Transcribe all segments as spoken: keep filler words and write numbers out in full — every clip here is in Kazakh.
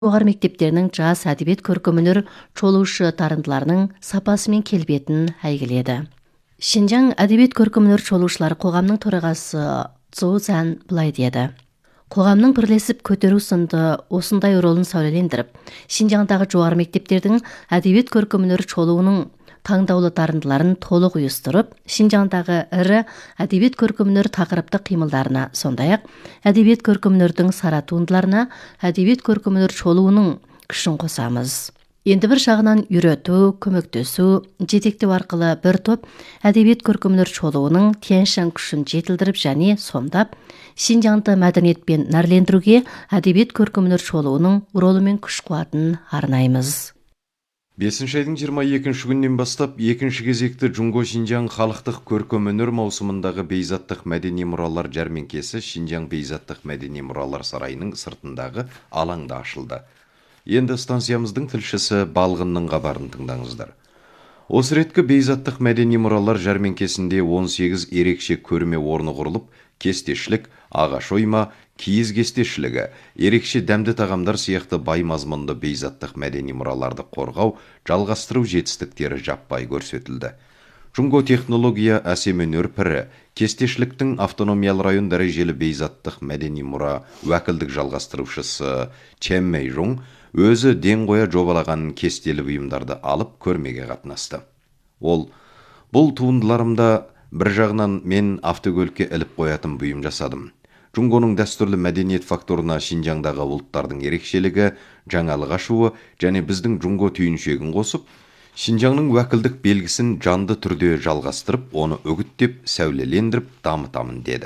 жоғары мектептерінің жас әдебиет көркемөнер чолушы тарындыларының сапасы мен келбетін әйгіледі. Шинжаң әдебиет көркемөнер чолушылары қоғамның төрағасы Цзу Цзан былай деді: қоғамның бірлесіп көтеру сынды осындай ролын сәулелендіріп, Шинжаңдағы жоғары мектептердің әдебиет көркемөнер чолуының таңдаулы тарындыларын толық ұйыстырып, Шинжаңдағы ірі әдебиет көркемөнер тақырыптық қимылдарына, сондай-ақ әдебиет көркемөнердің сара туындыларына әдебиет көркемөнер чолуының күшін қосамыз. Енді бір жағынан үйрету, көмектесу, жетектеу арқылы бір топ әдебиет көркемөнер чолуының тянь-шань күшін жетілдіріп және сомдап, Шинжаңды мәдениетпен нәрлендіруге әдебиет көркемөнер чолуының ролы мен күш-қуатын арнаймыз. бесінші айдың жиырма екінші күннен бастап екінші кезекті Джунго Шинжаң халықтық көркемөнер маусымындағы бейзаттық мәдени мұралар жәрмеңкесі Шинжаң бейзаттық мәдени мұралар сарайының сыртындағы алаңда ашылды. Енді станциямыздың тілшісі Балғынның хабарын тыңдаңыздар. Осы реткі бейзаттық мәдени мұралар жәрмеңкесінде он сегіз ерекше көрме орны құрылып, кестешілік, ағаш ойма, киіз кестешілігі, ерекше дәмді тағамдар сияқты бай мазмұнды бейзаттық мәдени мұраларды қорғау, жалғастыру жетістіктері жаппай көрсетілді. Джунго технология әсем өнер пірі, кестешіліктің автономиялы район дәрежелі бейзаттық мәдени мұра уәкілдік жалғастырушысы Чен Мэй Жун өзі ден қоя жобалаған кестелі бұйымдарды алып көрмеге қатынасты. Ол: бұл туындыларымда бір жағынан мен автокөлікке іліп қоятын бұйым жасадым. Джунгоның дәстүрлі мәдениет факторына Шинжаңдағы ұлттардың ерекшелігі, жаңалық ашуы және біздің Джунго түйіншегін қосып, Шинжаңның уәкілдік белгісін жанды түрде жалғастырып, оны үгіттеп, сәулелендіріп дамытамын деді.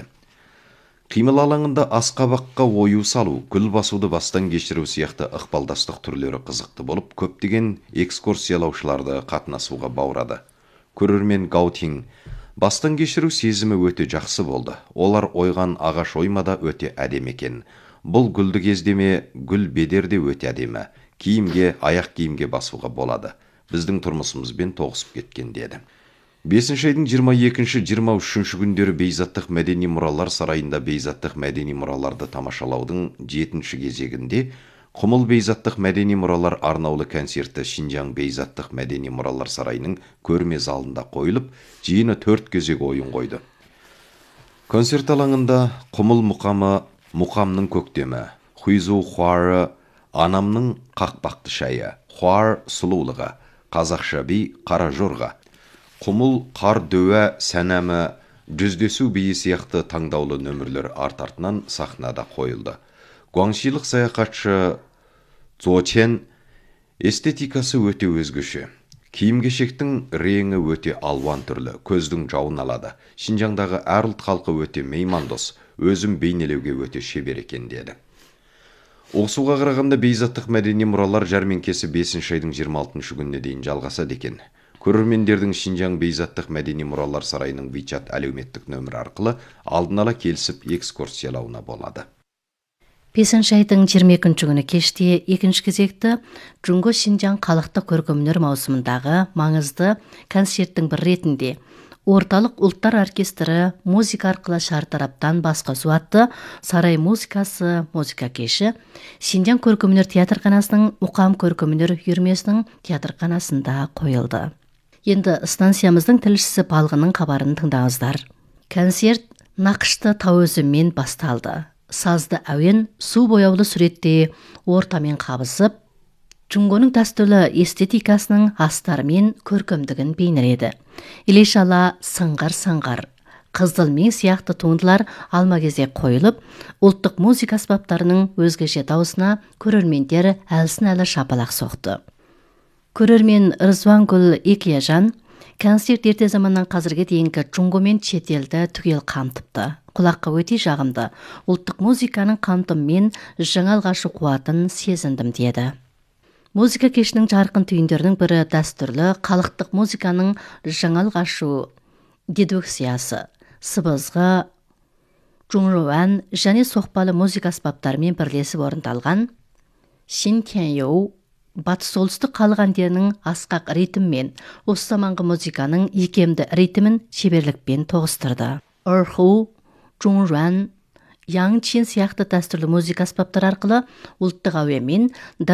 Қимыл алаңында асқабаққа ою салу, гүл басуды бастан кешіру сияқты ықпалдастық түрлері қызықты болып, көптеген экскурсиялаушыларды қатынасуға баурады. Көрермен Гаутин: бастан кешіру сезімі өте жақсы болды. Олар ойған ағаш оймада өте әдемі екен. Бұл гүлді кездеме, гүл бедерде өте әдемі. Киімге, аяқ киімге басуға болады. Біздің тұрмысымызбен тоғысып кеткен деді. бесінші айдың жиырма екінші жиырма үшінші күндері бейзаттық мәдени мұралар сарайында бейзаттық мәдени мұраларды тамашалаудың жетінші кезегінде Құмыл бейзаттық мәдени мұралар арнаулы концерті Шинжаң бейзаттық мәдени мұралар сарайының көрме залында қойылып, жиыны төрт кезек ойын қойды. Концерт алаңында Құмыл мұқамы, мұқамның көктемі, Хуизу Хуары, анамның қақпақты шайы, Хуар сұлулығы, қазақша би қара жорға, Құмыл қар дөә сәнәмі, жүздесу биі сияқты таңдаулы нөмірлер арт-артынан сахнада қойылды. Гуаңшилық саяхатшы Цзо Чен эстетикасы өте өзгеше. Киім-кешектің реңі өте алуан түрлі, көздің жауын алады. Шинжаңдағы әр ұлт халқы өте меймандос, өзім бейнелеуге өте шебер екен деді. Оқсуға қарағанда бейзаттық мәдени мұралар жәрмеңкесі бесінші айдың жиырма алтыншы күніне дейін жалғасады екен. Көрермендердің Шинжаң бейзаттық мәдени мұралар сарайының WeChat әлеуметтік нөмірі арқылы алдын ала келісіп экскурсиялауына болады. бесінші айдың жиырма екінші күні кеште екінші кезекті Джунго Шинжаң халықтық көркемөнер маусымындағы маңызды концерттің бір ретінде Орталық ұлттар оркестрі музыка арқылы шартараптан басқосу атты сарай музыкасы музыка кеші Шинжаң көркемөнер театрханасының мұқам көркемөнер үйірмесінің театрханасында қойылды. Енді станциямыздың тілшісі Балғынның хабарын тыңдаңыздар. Концерт нақышты тау өзімен басталды. Сазды әуен су бояулы суретте ортамен қабысып, Джунгоның дәстүрлі эстетикасының астары мен көркемдігін бейнеледі. Илешала сыңғар-сыңғар, қызыл мен сияқты туындылар алма-кезек қойылып, ұлттық музыка аспаптарының өзгеше дауысына көрермендер әлсін-әлі шапалақ соқты. Көрермен Рзвангүл Екияжан концерт ерте заманнан қазірге дейінгі Джунго мен шетелді түгел қамтыпты. Құлаққа өте жағымды, ұлттық музыканың қамтыммен жаңа алғашы қуатын сезіндім деді. Музыка кешінің жарқын түйіндерінің бірі дәстүрлі халықтық музыканың жаңа алғашу дедукциясы, сыбызғы, жунруән және соқпалы музыка аспаптарымен бірлесіп орындалған Шинтяньоу батыс солтүстік халық әндерінің асқақ ритммен осы заманғы музыканың икемді ритмін шеберлікпен тоғыстырды. Ырху, жунруән, яң чин сияқты дәстүрлі музыка аспаптары арқылы ұлттық әуенмен